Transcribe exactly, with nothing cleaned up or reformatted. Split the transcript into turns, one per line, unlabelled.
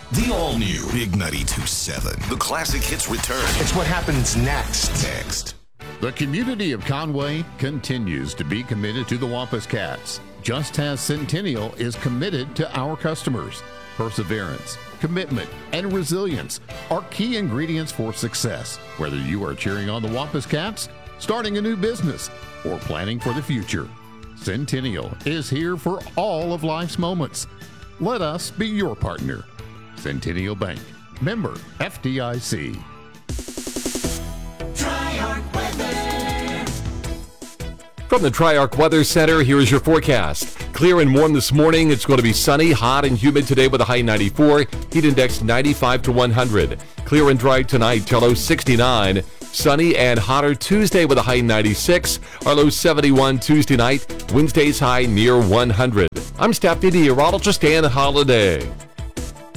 The all-new Big ninety-two point seven. The classic hits return.
It's what happens next.
Next.
The community of Conway continues to be committed to the Wampus Cats, just as Centennial is committed to our customers. Perseverance, commitment, and resilience are key ingredients for success, whether you are cheering on the Wampus Cats, starting a new business, or planning for the future. Centennial is here for all of life's moments. Let us be your partner. Centennial Bank, member F D I C.
Tri-Arc Weather.
From the Tri-Arc Weather Center, here is your forecast. Clear and warm this morning. It's going to be sunny, hot, and humid today with a high ninety-four. Heat index ninety-five to one hundred. Clear and dry tonight till low sixty-nine. Sunny and hotter Tuesday with a high ninety-six. Our low seventy-one Tuesday night. Wednesday's high near one hundred. I'm staff meteorologist Dan Holiday.